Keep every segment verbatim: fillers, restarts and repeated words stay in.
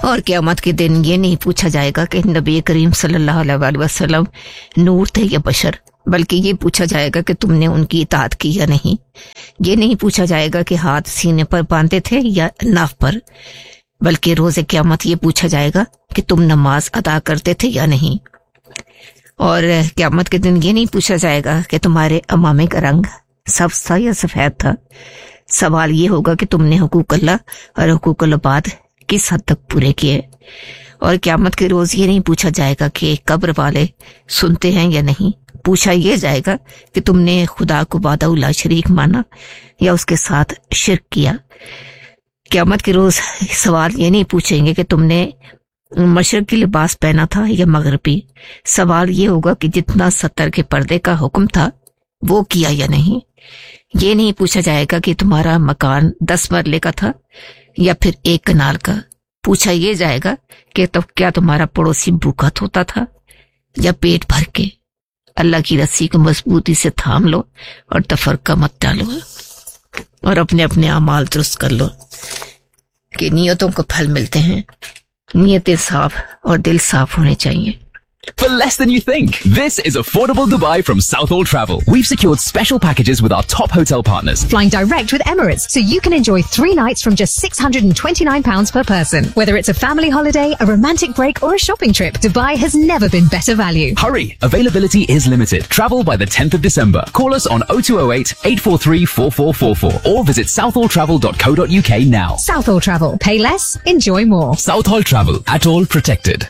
और क़यामत के दिन ये नहीं पूछा जाएगा कि नबी करीम सल्लल्लाहु अलैहि वसल्लम नूर थे या बशर, बल्कि ये पूछा जाएगा कि तुमने उनकी इताअत की या नहीं। ये नहीं पूछा जाएगा कि हाथ सीने पर बांधे थे या नाफ पर, बल्कि रोज़े क़यामत ये पूछा जाएगा कि तुम नमाज अदा करते थे या नहीं। और क़यामत के दिन ये नहीं पूछा जाएगा कि तुम्हारे अमामे का रंग सब्ज़ था या सफ़ेद था। सवाल ये होगा कि तुमने हुकूक अल्लाह और हुकूक अल-इबाद किस हद तक पूरे किए। और क़यामत के रोज़ ये नहीं पूछा जाएगा कि कब्र वाले सुनते हैं या नहीं। पूछा यह जाएगा कि तुमने खुदा को वादा ला शरीक माना या उसके साथ शिर्क किया। क़यामत के रोज़ सवाल ये नहीं पूछेंगे कि तुमने मशरक़ी लिबास पहना था या मगरबी। सवाल ये होगा कि जितना सत्तर के पर्दे का हुक्म था वो किया या नहीं। ये नहीं पूछा जाएगा कि तुम्हारा मकान दस मरले का था या फिर एक कनाल का। पूछा यह जाएगा कि तो क्या तुम्हारा पड़ोसी भूखा होता था या पेट भर के। अल्लाह की रस्सी को मजबूती से थाम लो और तफरका मत डालो और अपने अपने अमाल दुरुस्त कर लो कि नियतों को फल मिलते हैं। नियतें साफ और दिल साफ होने चाहिए। For less than you think. This is Affordable Dubai from Southall Travel. We've secured special packages with our top hotel partners. Flying direct with Emirates, so you can enjoy three nights from just six hundred twenty-nine pounds per person. Whether it's a family holiday, a romantic break or a shopping trip, Dubai has never been better value. Hurry! Availability is limited. Travel by the tenth of December. Call us on oh two oh eight, eight four three, four four four four or visit southall travel dot co dot uk now. Southall Travel. Pay less, enjoy more. Southall Travel. At all protected.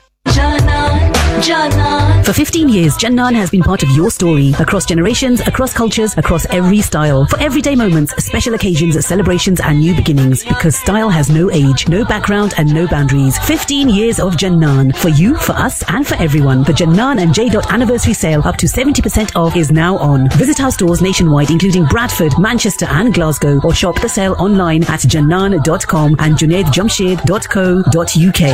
For fifteen years, Jannan has been part of your story. Across generations, across cultures, across every style. For everyday moments, special occasions, celebrations and new beginnings. Because style has no age, no background and no boundaries. fifteen years of Jannan. For you, for us and for everyone. The Jannan and J. Anniversary sale up to seventy percent off is now on. Visit our stores nationwide including Bradford, Manchester and Glasgow or shop the sale online at jannan dot com and junaid jamshed dot co dot uk.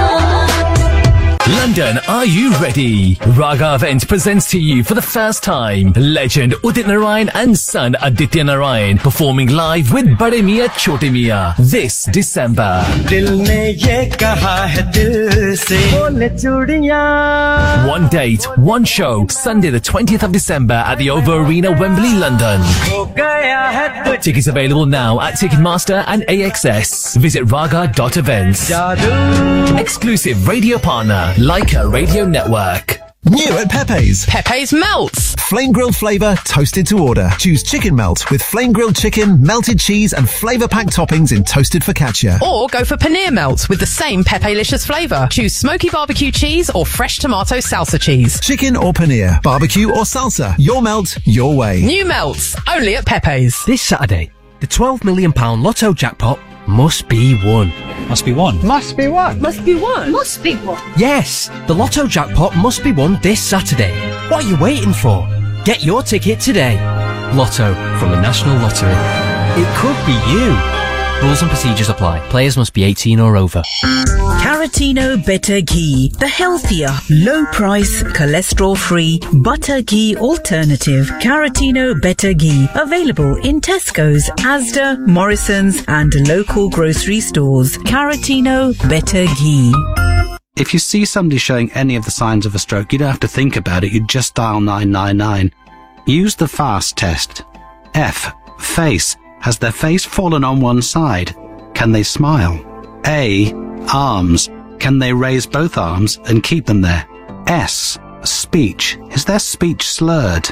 London, are you ready? Raga Event presents to you for the first time legend Udit Narayan and son Aditya Narayan performing live with Bade Miyan Chote Miyan this December. Dil ne ye kaha hai dil se bole chudiyan. One date, one show, Sunday the twentieth of December at the Over Arena, Wembley, London. Ho gaya hai Tickets available now at Ticketmaster and A X S. Visit raga dot events. jadoo. Exclusive radio partner Leica Radio Network. New at Pepe's. Pepe's Melts. Flame grilled flavour, toasted to order. Choose chicken melt with flame grilled chicken, melted cheese and flavour packed toppings in toasted focaccia. Or go for paneer melts with the same Pepe-licious flavour. Choose smoky barbecue cheese or fresh tomato salsa cheese. Chicken or paneer, barbecue or salsa. Your melt, your way. New melts, only at Pepe's. This Saturday, the twelve million pounds Lotto jackpot must be won. Must be won. Must be one. Must be one. Must be one. Yes, the Lotto jackpot must be won this Saturday. What are you waiting for? Get your ticket today. Lotto from the National Lottery. It could be you. Rules and procedures apply. Players must be eighteen or over. Caratino Better Ghee, the healthier, low-price, cholesterol-free butter ghee alternative. Caratino Better Ghee, available in Tesco's, Asda, Morrison's and local grocery stores. Caratino Better Ghee. If you see somebody showing any of the signs of a stroke, you don't have to think about it, you just dial nine nine nine. Use the FAST test. F. Face. Has their face fallen on one side? Can they smile? A. Arms. Can they raise both arms and keep them there? S. Speech. Is their speech slurred?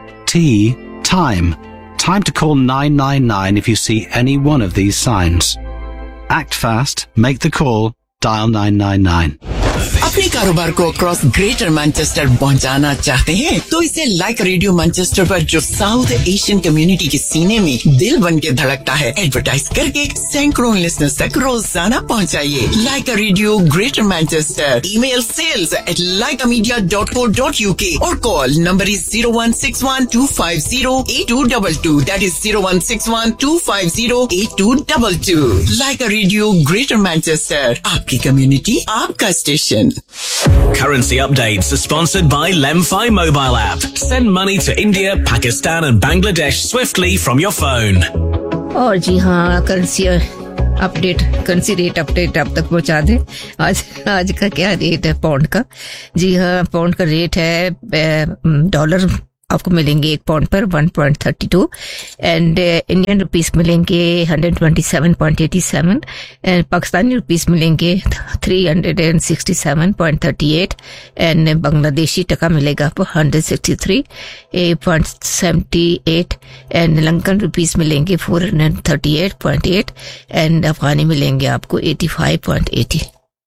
T. Time. Time to call nine nine nine if you see any one of these signs. Act fast, make the call, dial nine nine nine. अपने कारोबार को across greater Manchester पहुंचाना चाहते हैं तो इसे like radio Manchester पर जो साउथ एशियन कम्युनिटी के सीने में दिल बन के धड़कता है एडवर्टाइज करके सैकड़ों लिसनर्स तक रोजाना पहुंचाइए। Like radio greater Manchester, email sales at like media dot co dot UK और call number is zero one six one two five zero eight to double two, that is zero one six one two five zero eight to double two. Like radio greater Manchester, आपकी community आपका station. Currency updates are sponsored by Lemfi mobile app. Send money to India, Pakistan and Bangladesh swiftly from your phone. और जी हाँ, currency update currency rate update आप तक पहुंचा दें। आज आज का क्या रेट है पाउंड का? जी हाँ, पाउंड का रेट है, डॉलर आपको मिलेंगे एक पाउंड पर one point thirty two and Indian rupees मिलेंगे one hundred twenty seven point eighty seven and Pakistani rupees मिलेंगे three hundred sixty seven point thirty eight and Bangladeshi टका मिलेगा आपको one hundred sixty three point seventy eight and Lankan rupees मिलेंगे four hundred thirty eight point eight and अफगानी मिलेंगे आपको eighty five point eighty.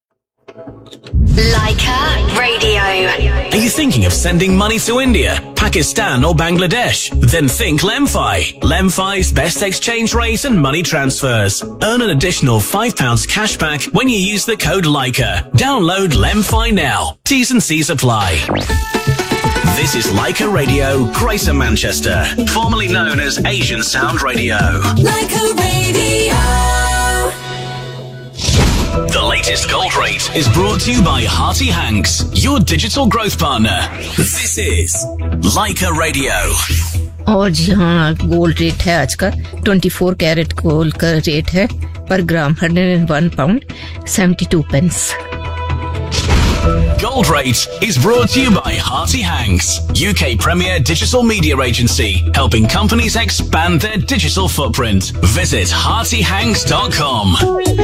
Leica Radio. Are you thinking of sending money to India, Pakistan or Bangladesh? Then think Lemfi. Lemfi's best exchange rate and money transfers. Earn an additional five pounds cash back when you use the code Leica. Download Lemfi now. T's and C's apply. This is Leica Radio, Greater Manchester, formerly known as Asian Sound Radio. Leica Radio. The latest gold rate is brought to you by Hearty Hanks, your digital growth partner. This is Leica Radio. और जी हाँ, gold rate है आज का twenty four carat gold का rate है पर gram one hundred one pound seventy two pens. Gold Rate is brought to you by Hearty Hanks, U K premier digital media agency, helping companies expand their digital footprint. Visit hearty hanks dot com.